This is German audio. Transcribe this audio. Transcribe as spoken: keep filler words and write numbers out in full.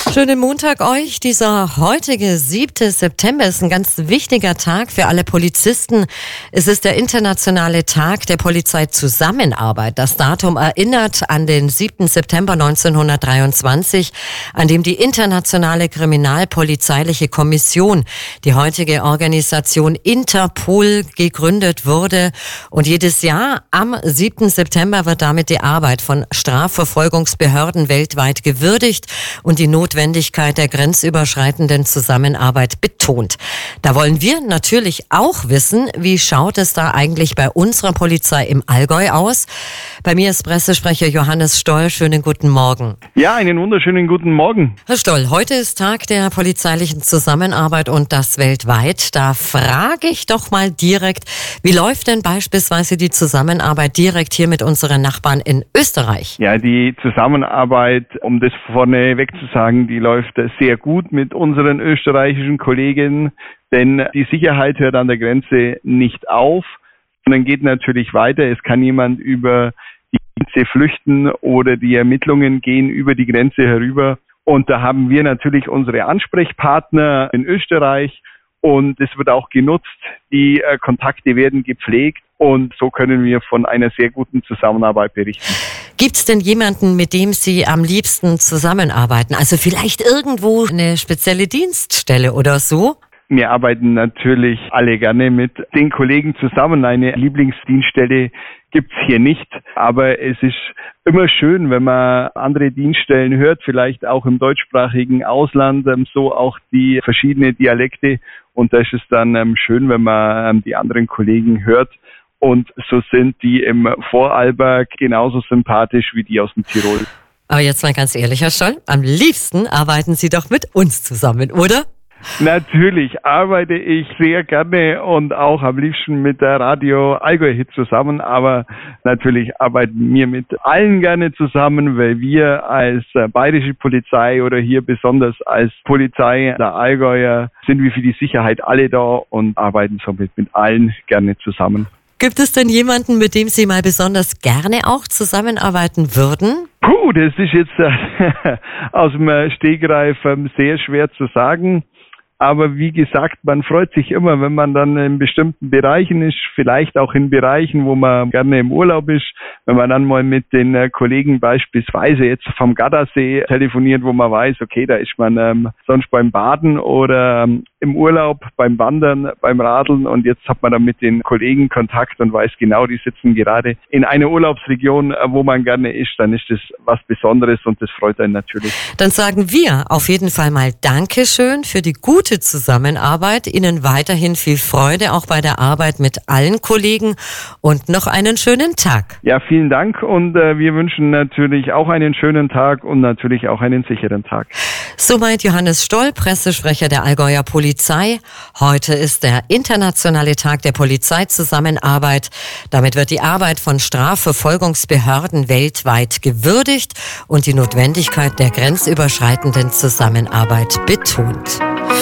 Schönen Montag euch. Dieser heutige siebte September ist ein ganz wichtiger Tag für alle Polizisten. Es ist der internationale Tag der Polizeizusammenarbeit. Das Datum erinnert an den siebten September neunzehnhundertdreiundzwanzig, an dem die Internationale Kriminalpolizeiliche Kommission, die heutige Organisation Interpol, gegründet wurde. Und jedes Jahr am siebten September wird damit die Arbeit von Strafverfolgungsbehörden weltweit gewürdigt und die Notwendigkeit der grenzüberschreitenden Zusammenarbeit betont. Da wollen wir natürlich auch wissen, wie schaut es da eigentlich bei unserer Polizei im Allgäu aus? Bei mir ist Pressesprecher Johannes Stoll. Schönen guten Morgen. Ja, einen wunderschönen guten Morgen. Herr Stoll, heute ist Tag der polizeilichen Zusammenarbeit und das weltweit. Da frage ich doch mal direkt, wie läuft denn beispielsweise die Zusammenarbeit direkt hier mit unseren Nachbarn in Österreich? Ja, die Zusammenarbeit, um das vorneweg zu sagen, die läuft sehr gut mit unseren österreichischen Kollegen, denn die Sicherheit hört an der Grenze nicht auf, sondern geht natürlich weiter. Es kann jemand über die Grenze flüchten oder die Ermittlungen gehen über die Grenze herüber. Und da haben wir natürlich unsere Ansprechpartner in Österreich und es wird auch genutzt. Die äh, Kontakte werden gepflegt und so können wir von einer sehr guten Zusammenarbeit berichten. Gibt es denn jemanden, mit dem Sie am liebsten zusammenarbeiten? Also vielleicht irgendwo eine spezielle Dienststelle oder so? Wir arbeiten natürlich alle gerne mit den Kollegen zusammen. Eine Lieblingsdienststelle gibt's hier nicht, aber es ist immer schön, wenn man andere Dienststellen hört, vielleicht auch im deutschsprachigen Ausland, so auch die verschiedenen Dialekte. Und da ist es dann schön, wenn man die anderen Kollegen hört. Und so sind die im Vorarlberg genauso sympathisch wie die aus dem Tirol. Aber jetzt mal ganz ehrlich, Herr Stoll, am liebsten arbeiten Sie doch mit uns zusammen, oder? Natürlich arbeite ich sehr gerne und auch am liebsten mit der Radio Allgäu Hit zusammen, aber natürlich arbeiten wir mit allen gerne zusammen, weil wir als bayerische Polizei oder hier besonders als Polizei der Allgäuer sind wir für die Sicherheit alle da und arbeiten somit mit allen gerne zusammen. Gibt es denn jemanden, mit dem Sie mal besonders gerne auch zusammenarbeiten würden? Puh, das ist jetzt äh, aus dem Stegreif äh, sehr schwer zu sagen. Aber wie gesagt, man freut sich immer, wenn man dann in bestimmten Bereichen ist, vielleicht auch in Bereichen, wo man gerne im Urlaub ist, wenn man dann mal mit den äh, Kollegen beispielsweise jetzt vom Gardasee telefoniert, wo man weiß, okay, da ist man ähm, sonst beim Baden oder ähm, im Urlaub, beim Wandern, beim Radeln und jetzt hat man dann mit den Kollegen Kontakt und weiß genau, die sitzen gerade in einer Urlaubsregion, wo man gerne ist, dann ist das was Besonderes und das freut einen natürlich. Dann sagen wir auf jeden Fall mal Dankeschön für die gute Zusammenarbeit, Ihnen weiterhin viel Freude auch bei der Arbeit mit allen Kollegen und noch einen schönen Tag. Ja, vielen Dank und äh, wir wünschen natürlich auch einen schönen Tag und natürlich auch einen sicheren Tag. Soweit Johannes Stoll, Pressesprecher der Allgäuer Polizei. Heute ist der internationale Tag der Polizeizusammenarbeit. Damit wird die Arbeit von Strafverfolgungsbehörden weltweit gewürdigt und die Notwendigkeit der grenzüberschreitenden Zusammenarbeit betont.